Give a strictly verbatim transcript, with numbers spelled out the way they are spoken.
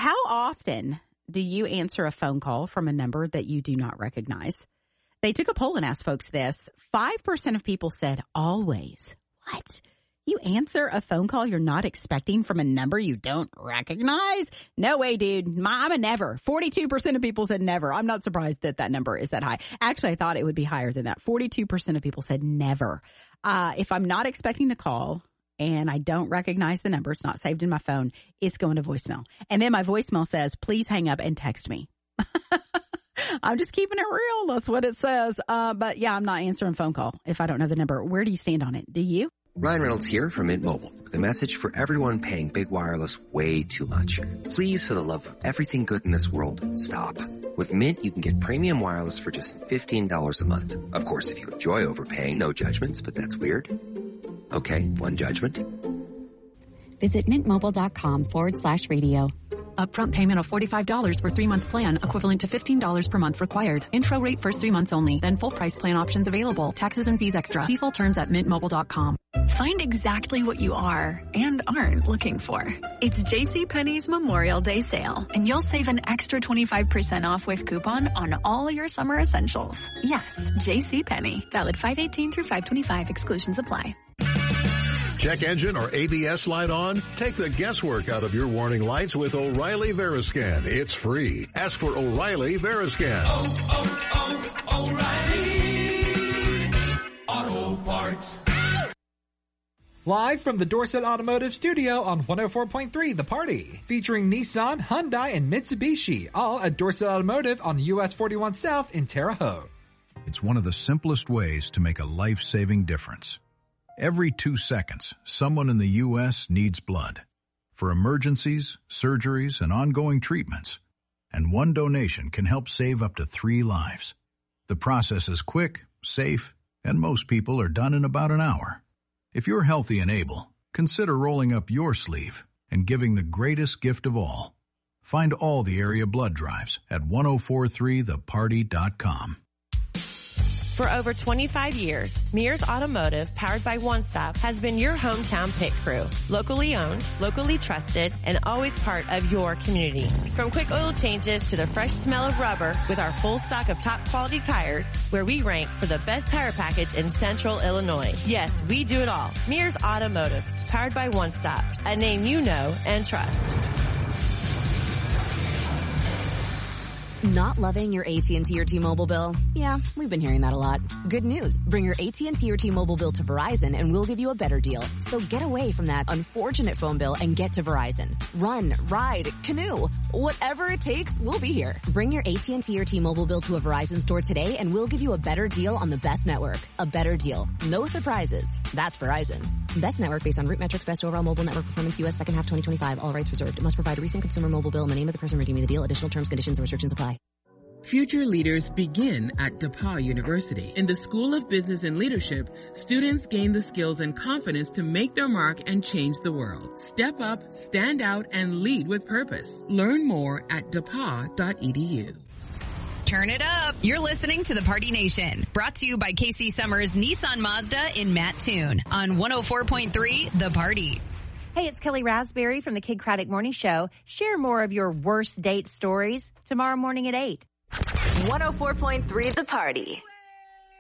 How often do you answer a phone call from a number that you do not recognize? They took a poll and asked folks this. five percent of people said always. What? You answer a phone call you're not expecting from a number you don't recognize? No way, dude. My, I'm a never. forty-two percent of people said never. I'm not surprised that that number is that high. Actually, I thought it would be higher than that. forty-two percent of people said never. Uh, if I'm not expecting the call and I don't recognize the number, it's not saved in my phone, it's going to voicemail. And then my voicemail says, please hang up and text me. I'm just keeping it real. That's what it says. Uh, but yeah, I'm not answering phone call if I don't know the number. Where do you stand on it? Do you? Ryan Reynolds here from Mint Mobile with a message for everyone paying big wireless way too much. Please, for the love of everything good in this world, stop. With Mint, you can get premium wireless for just fifteen dollars a month. Of course, if you enjoy overpaying, no judgments, but that's weird. Okay, one judgment. Visit mintmobile.com forward slash radio. Upfront payment of forty-five dollars for three-month plan, equivalent to fifteen dollars per month required. Intro rate first three months only, then full price plan options available. Taxes and fees extra. See full terms at mint mobile dot com. Find exactly what you are and aren't looking for. It's JCPenney's Memorial Day sale, and you'll save an extra twenty-five percent off with coupon on all your summer essentials. Yes, JCPenney. Valid five eighteen through five twenty-five. Exclusions apply. Check engine or A B S light on? Take the guesswork out of your warning lights with O'Reilly Veriscan. It's free. Ask for O'Reilly Veriscan. Oh, oh, oh, O'Reilly Auto Parts. Live from the Dorset Automotive Studio on one oh four point three The Party. Featuring Nissan, Hyundai, and Mitsubishi. All at Dorset Automotive on U S forty-one South in Terre Haute. It's one of the simplest ways to make a life-saving difference. Every two seconds, someone in the U S needs blood for emergencies, surgeries, and ongoing treatments. And one donation can help save up to three lives. The process is quick, safe, and most people are done in about an hour. If you're healthy and able, consider rolling up your sleeve and giving the greatest gift of all. Find all the area blood drives at ten forty-three the party dot com. For over twenty-five years, Mears Automotive, powered by One Stop, has been your hometown pit crew. Locally owned, locally trusted, and always part of your community. From quick oil changes to the fresh smell of rubber, with our full stock of top quality tires, where we rank for the best tire package in Central Illinois. Yes, we do it all. Mears Automotive, powered by One Stop, a name you know and trust. Not loving your A T and T or T-Mobile bill? Yeah, we've been hearing that a lot. Good news. Bring your A T and T or T-Mobile bill to Verizon and we'll give you a better deal. So get away from that unfortunate phone bill and get to Verizon. Run, ride, canoe. Whatever it takes, we'll be here. Bring your A T and T or T-Mobile bill to a Verizon store today and we'll give you a better deal on the best network. A better deal. No surprises. That's Verizon. Best network based on root metrics, best overall mobile network performance, U S second half twenty twenty-five. All rights reserved. It must provide a recent consumer mobile bill and the name of the person redeeming the deal. Additional terms, conditions, and restrictions apply. Future leaders begin at DePauw University. In the School of Business and Leadership, students gain the skills and confidence to make their mark and change the world. Step up, stand out, and lead with purpose. Learn more at d e p a w dot e d u. Turn it up. You're listening to The Party Nation. Brought to you by Casey Summers Nissan Mazda in Mattoon on one oh four point three The Party. Hey, it's Kelly Raspberry from the Kid Craddock Morning Show. Share more of your worst date stories tomorrow morning at eight. one oh four point three The Party.